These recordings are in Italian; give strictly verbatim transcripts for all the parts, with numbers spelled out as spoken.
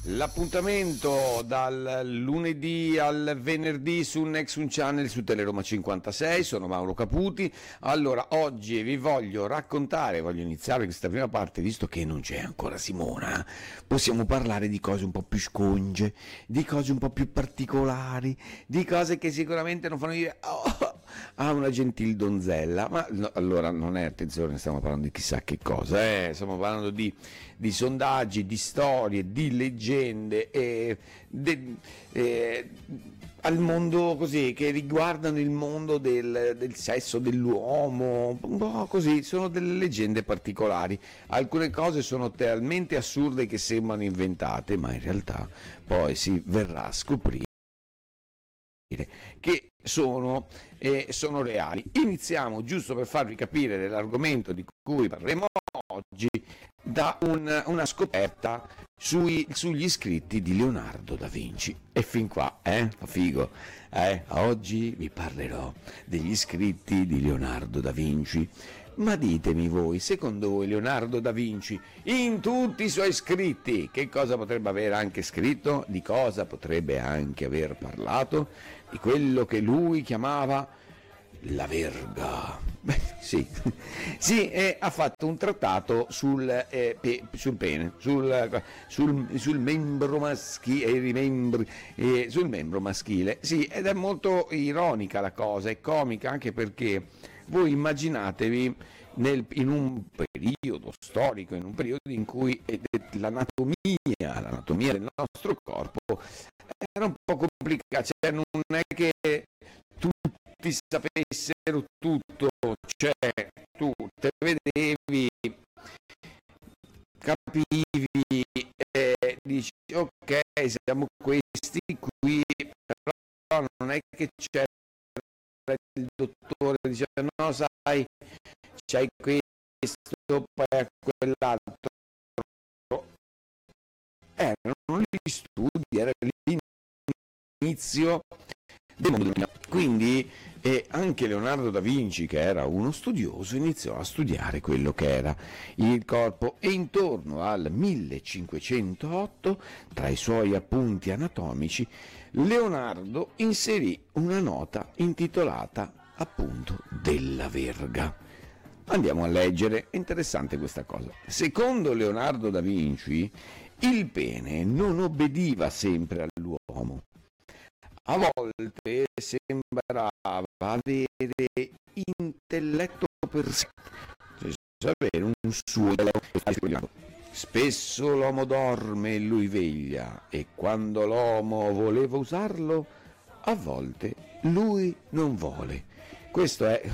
L'appuntamento dal lunedì al venerdì su Nexun Channel su Teleroma cinquantasei, sono Mauro Caputi. Allora, oggi vi voglio raccontare, voglio iniziare questa prima parte, visto che non c'è ancora Simona, possiamo parlare di cose un po' più sconge, di cose un po' più particolari, di cose che sicuramente non fanno dire oh, a una gentil donzella, ma no, allora non è, attenzione, stiamo parlando di chissà che cosa, eh? Stiamo parlando di, di sondaggi, di storie, di leggende, eh, de, eh, al mondo così, che riguardano il mondo del, del sesso dell'uomo, un po' così, sono delle leggende particolari. Alcune cose sono talmente assurde che sembrano inventate, ma in realtà poi si verrà a scoprire che sono, eh, sono reali. Iniziamo, giusto per farvi capire dell'argomento di cui parleremo oggi, da un, una scoperta sui, sugli scritti di Leonardo da Vinci. E fin qua, eh? Fa figo. Eh? Oggi vi parlerò degli scritti di Leonardo da Vinci. Ma ditemi voi, secondo voi Leonardo da Vinci, in tutti i suoi scritti, che cosa potrebbe aver anche scritto? Di cosa potrebbe anche aver parlato? Di quello che lui chiamava la verga. Beh, sì, sì, e ha fatto un trattato sul, eh, pe, sul pene, sul, sul, sul membro maschile, eh, sul membro maschile, sì, ed è molto ironica la cosa, è comica anche perché voi immaginatevi nel, in un periodo storico, in un periodo in cui l'anatomia, l'anatomia del nostro corpo era un po' complicata, cioè non è che tutti sapessero tutto, cioè tu te vedevi, capivi, e dici ok, siamo questi qui, però non è che c'era il dottore, dice no sai, c'hai questo, poi quell'altro. Erano gli studi, era l'inizio del mondo. Quindi eh, anche Leonardo da Vinci, che era uno studioso, iniziò a studiare quello che era il corpo, e intorno al millecinquecentootto, tra i suoi appunti anatomici, Leonardo inserì una nota intitolata appunto della verga. Andiamo a leggere, è interessante questa cosa. Secondo Leonardo da Vinci, il pene non obbediva sempre all'uomo. A volte sembrava avere intelletto per sé, cioè avere un suo intelletto. Spesso l'uomo dorme e lui veglia, e quando l'uomo voleva usarlo, a volte lui non vuole. Questo è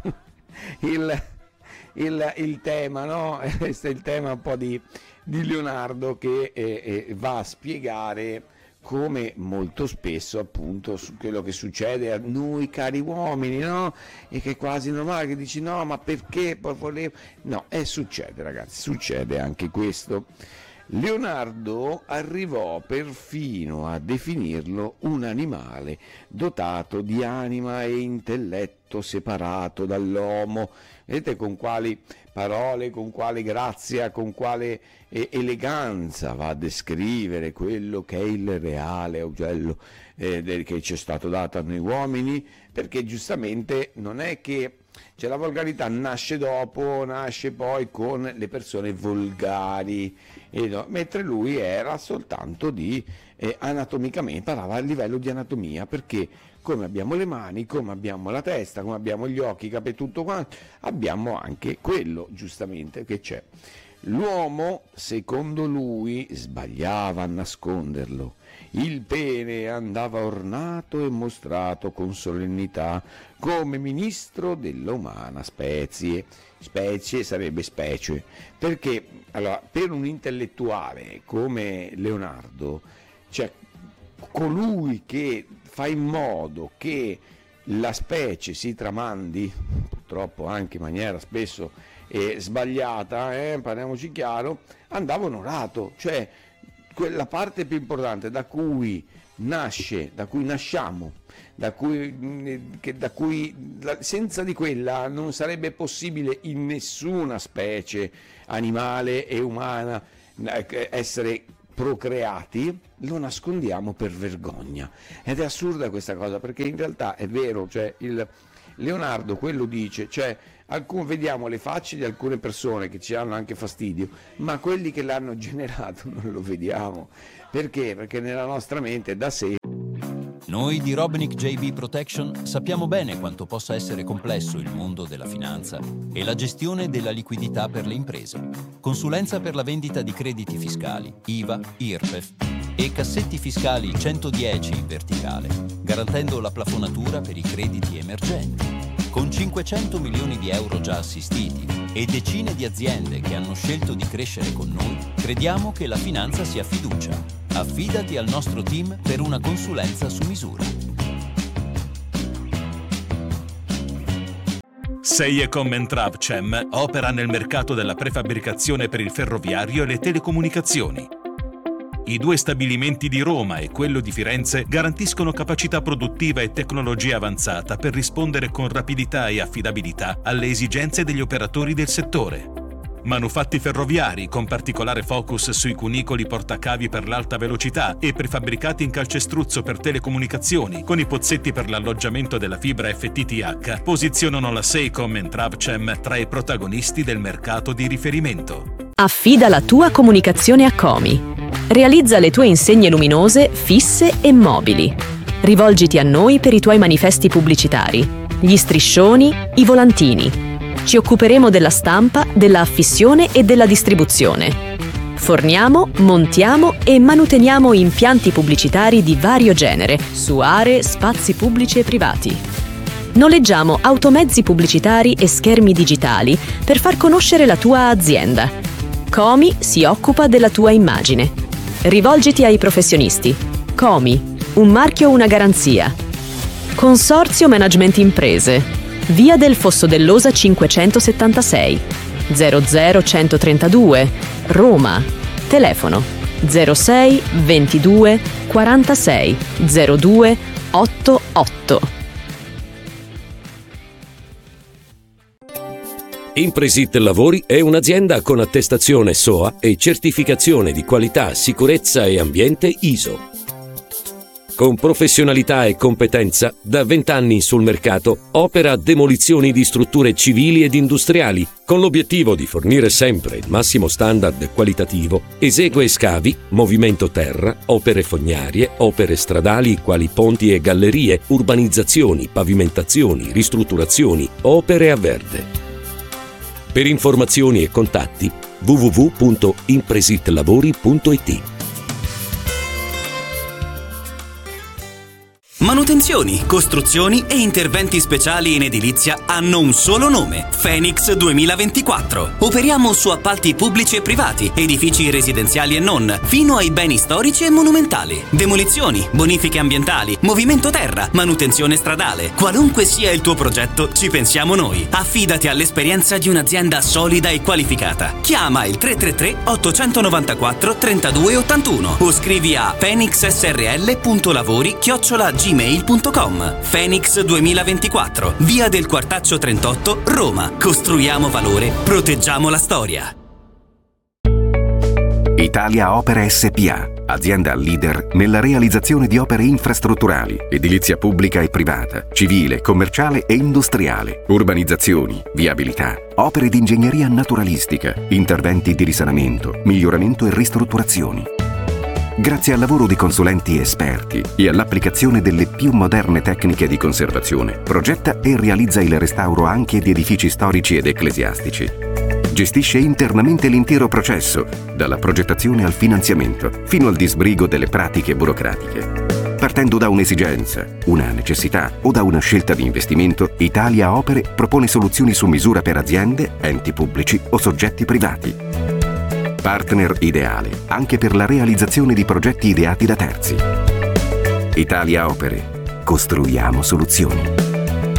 il, il, il tema, no? Questo è il tema un po' di, di Leonardo, che eh, eh, va a spiegare come molto spesso appunto su quello che succede a noi cari uomini, no? E che è quasi normale, che dici no, ma perché poi volevo... No, e succede ragazzi, succede anche questo. Leonardo arrivò perfino a definirlo un animale dotato di anima e intelletto separato dall'uomo. Vedete con quali parole, con quale grazia, con quale eh, eleganza va a descrivere quello che è il reale ugello eh, del, che ci è stato dato a noi uomini, perché giustamente non è che cioè, la volgarità nasce dopo, nasce poi con le persone volgari, e no, mentre lui era soltanto di eh, anatomicamente, parlava a livello di anatomia, perché come abbiamo le mani, come abbiamo la testa, come abbiamo gli occhi, i capelli, tutto quanto, abbiamo anche quello giustamente che c'è. L'uomo, secondo lui, sbagliava a nasconderlo. Il pene andava ornato e mostrato con solennità come ministro della umana spezie. Specie sarebbe specie, perché allora, per un intellettuale come Leonardo, cioè colui che fa in modo che la specie si tramandi, purtroppo anche in maniera spesso eh, sbagliata, eh, parliamoci chiaro, andava onorato, cioè quella parte più importante da cui nasce, da cui nasciamo, da cui, che, da cui senza di quella non sarebbe possibile in nessuna specie animale e umana essere procreati, lo nascondiamo per vergogna. Ed è assurda questa cosa, perché in realtà è vero, cioè il Leonardo quello dice, cioè alcun, vediamo le facce di alcune persone che ci hanno anche fastidio, ma quelli che l'hanno generato non lo vediamo. Perché? Perché nella nostra mente è da sé. Noi di Robinick J B Protection sappiamo bene quanto possa essere complesso il mondo della finanza e la gestione della liquidità per le imprese. Consulenza per la vendita di crediti fiscali, I V A, I R P E F e cassetti fiscali centodieci in verticale, garantendo la plafonatura per i crediti emergenti. Con cinquecento milioni di euro già assistiti e decine di aziende che hanno scelto di crescere con noi, crediamo che la finanza sia fiducia. Affidati al nostro team per una consulenza su misura. Seiecom and Travcem opera nel mercato della prefabbricazione per il ferroviario e le telecomunicazioni. I due stabilimenti di Roma e quello di Firenze garantiscono capacità produttiva e tecnologia avanzata per rispondere con rapidità e affidabilità alle esigenze degli operatori del settore. Manufatti ferroviari con particolare focus sui cunicoli portacavi per l'alta velocità e prefabbricati in calcestruzzo per telecomunicazioni con i pozzetti per l'alloggiamento della fibra F T T H posizionano la Seiecom and Travcem tra i protagonisti del mercato di riferimento. Affida la tua comunicazione a Comi. Realizza le tue insegne luminose, fisse e mobili. Rivolgiti a noi per i tuoi manifesti pubblicitari, gli striscioni, i volantini. Ci occuperemo della stampa, della affissione e della distribuzione. Forniamo, montiamo e manuteniamo impianti pubblicitari di vario genere su aree, spazi pubblici e privati. Noleggiamo automezzi pubblicitari e schermi digitali per far conoscere la tua azienda. Comi si occupa della tua immagine. Rivolgiti ai professionisti. Comi, un marchio, una garanzia. Consorzio Management Imprese. Via del Fosso dell'Osa cinquecentosettantasei, zero zero centotrentadue, Roma. Telefono zero sei ventidue quarantasei zero due ottantotto. Impresit Lavori è un'azienda con attestazione S O A e certificazione di qualità, sicurezza e ambiente I S O. Con professionalità e competenza, da vent'anni sul mercato, opera demolizioni di strutture civili ed industriali, con l'obiettivo di fornire sempre il massimo standard qualitativo, esegue scavi, movimento terra, opere fognarie, opere stradali quali ponti e gallerie, urbanizzazioni, pavimentazioni, ristrutturazioni, opere a verde. Per informazioni e contatti w w w punto impresitlavori punto i t. Manutenzioni, costruzioni e interventi speciali in edilizia hanno un solo nome: Phoenix duemilaventiquattro. Operiamo su appalti pubblici e privati, edifici residenziali e non, fino ai beni storici e monumentali. Demolizioni, bonifiche ambientali, movimento terra, manutenzione stradale. Qualunque sia il tuo progetto, ci pensiamo noi. Affidati all'esperienza di un'azienda solida e qualificata. Chiama il tre tre tre otto nove quattro tre due otto uno o scrivi a phoenixsrl punto lavori chiocciola gmail punto com. Phoenix duemilaventiquattro, via del Quartaccio trentotto, Roma. Costruiamo valore, proteggiamo la storia. Italia Opere S P A, azienda leader nella realizzazione di opere infrastrutturali, edilizia pubblica e privata, civile, commerciale e industriale, urbanizzazioni, viabilità, opere di ingegneria naturalistica, interventi di risanamento, miglioramento e ristrutturazioni. Grazie al lavoro di consulenti esperti e all'applicazione delle più moderne tecniche di conservazione, progetta e realizza il restauro anche di edifici storici ed ecclesiastici. Gestisce internamente l'intero processo, dalla progettazione al finanziamento, fino al disbrigo delle pratiche burocratiche. Partendo da un'esigenza, una necessità o da una scelta di investimento, Italia Opere propone soluzioni su misura per aziende, enti pubblici o soggetti privati. Partner ideale anche per la realizzazione di progetti ideati da terzi. Italia Opere. Costruiamo soluzioni.